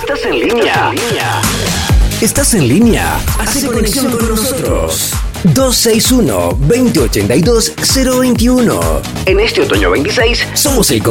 Estás en línea. Estás en línea. Hace conexión con nosotros. 261-2082-021. En este otoño 26 somos el